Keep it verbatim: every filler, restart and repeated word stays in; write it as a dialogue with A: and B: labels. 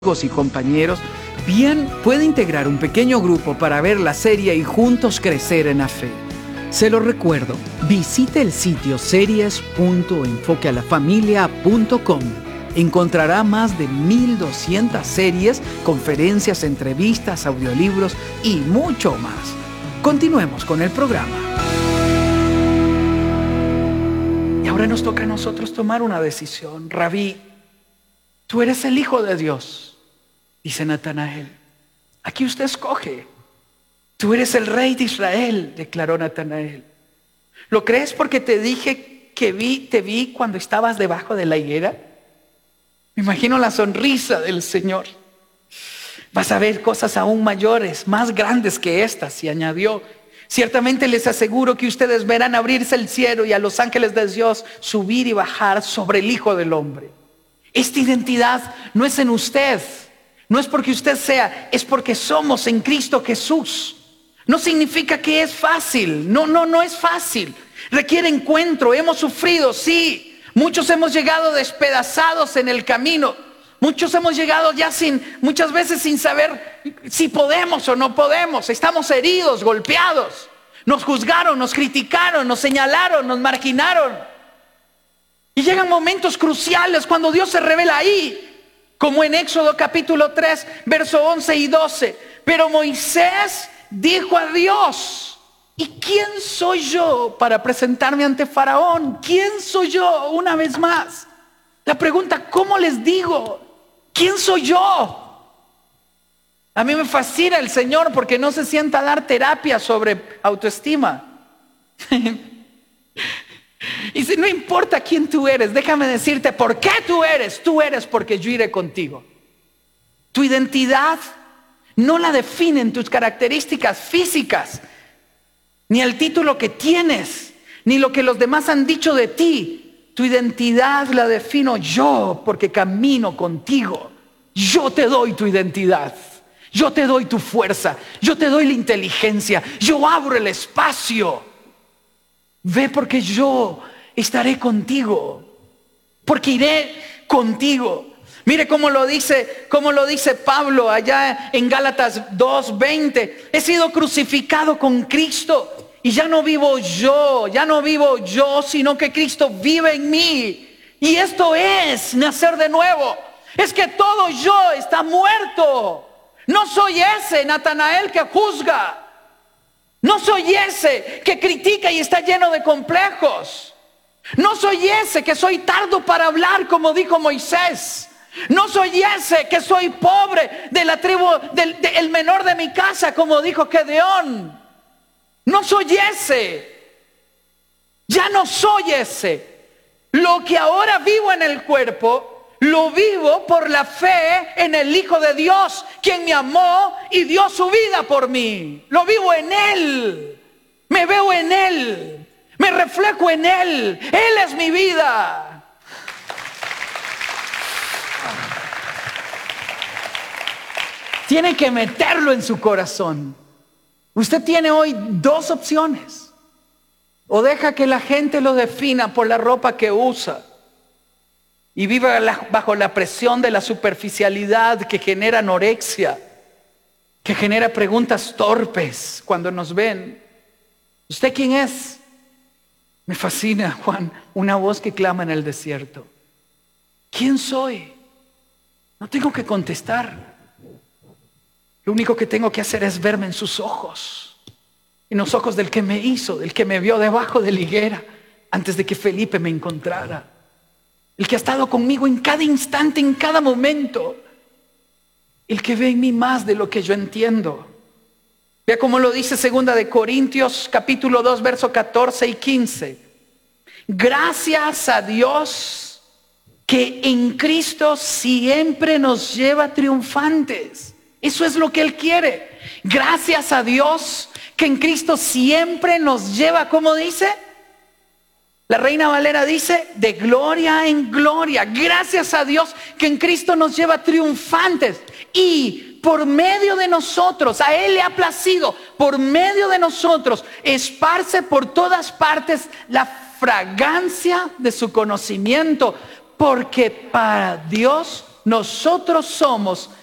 A: y compañeros, bien puede integrar un pequeño grupo para ver la serie y juntos crecer en la fe. Se lo recuerdo, visite el sitio series punto enfoque a la familia punto com. Encontrará más de mil doscientas series, conferencias, entrevistas, audiolibros y mucho más. Continuemos con el programa. Y ahora nos toca a nosotros tomar una decisión. Rabí, tú eres el Hijo de Dios. Dice Natanael, aquí usted escoge. Tú eres el Rey de Israel, declaró Natanael. ¿Lo crees porque te dije que vi, te vi cuando estabas debajo de la higuera? Me imagino la sonrisa del Señor. Vas a ver cosas aún mayores, más grandes que estas, y añadió, ciertamente les aseguro que ustedes verán abrirse el cielo y a los ángeles de Dios subir y bajar sobre el Hijo del Hombre. Esta identidad no es en usted. No es porque usted sea, es porque somos en Cristo Jesús. No significa que es fácil. No, no, no es fácil. Requiere encuentro. Hemos sufrido, sí. Muchos hemos llegado despedazados en el camino. Muchos hemos llegado ya sin, muchas veces sin saber si podemos o no podemos. Estamos heridos, golpeados. Nos juzgaron, nos criticaron, nos señalaron, nos marginaron. Y llegan momentos cruciales cuando Dios se revela ahí. Como en Éxodo capítulo tres, verso once y doce. Pero Moisés dijo a Dios, ¿y quién soy yo para presentarme ante Faraón? ¿Quién soy yo? Una vez más. La pregunta, ¿cómo les digo? ¿Quién soy yo? A mí me fascina el Señor porque no se sienta a dar terapia sobre autoestima. Y si no importa quién tú eres, déjame decirte por qué tú eres. Tú eres porque yo iré contigo. Tu identidad no la definen tus características físicas, ni el título que tienes, ni lo que los demás han dicho de ti. Tu identidad la defino yo porque camino contigo. Yo te doy tu identidad. Yo te doy tu fuerza. Yo te doy la inteligencia. Yo abro el espacio. Ve porque yo estaré contigo, porque iré contigo. Mire cómo lo dice, cómo lo dice Pablo allá en Gálatas dos veinte. He sido crucificado con Cristo y ya no vivo yo, ya no vivo yo, sino que Cristo vive en mí. Y esto es nacer de nuevo. Es que todo yo está muerto. No soy ese Natanael que juzga. No soy ese que critica y está lleno de complejos. No soy ese que soy tardo para hablar, como dijo Moisés. No soy ese que soy pobre de la tribu, del de, el menor de mi casa, como dijo Gedeón. No soy ese. Ya no soy ese. Lo que ahora vivo en el cuerpo, lo vivo por la fe en el Hijo de Dios, quien me amó y dio su vida por mí. Lo vivo en Él. Me veo en Él. Me reflejo en Él. Él es mi vida. Tiene que meterlo en su corazón. Usted tiene hoy dos opciones. O deja que la gente lo defina por la ropa que usa y vive bajo la presión de la superficialidad que genera anorexia, que genera preguntas torpes cuando nos ven. ¿Usted quién es? Me fascina, Juan, una voz que clama en el desierto. ¿Quién soy? No tengo que contestar. Lo único que tengo que hacer es verme en sus ojos, en los ojos del que me hizo, del que me vio debajo de la higuera antes de que Felipe me encontrara. El que ha estado conmigo en cada instante, en cada momento. El que ve en mí más de lo que yo entiendo. Vea cómo lo dice segunda de Corintios capítulo dos, verso catorce y quince. Gracias a Dios que en Cristo siempre nos lleva triunfantes. Eso es lo que Él quiere. Gracias a Dios que en Cristo siempre nos lleva, ¿cómo dice? La Reina Valera dice, de gloria en gloria. Gracias a Dios que en Cristo nos lleva triunfantes. Y por medio de nosotros, a Él le ha placido, por medio de nosotros, esparce por todas partes la fragancia de su conocimiento. Porque para Dios nosotros somos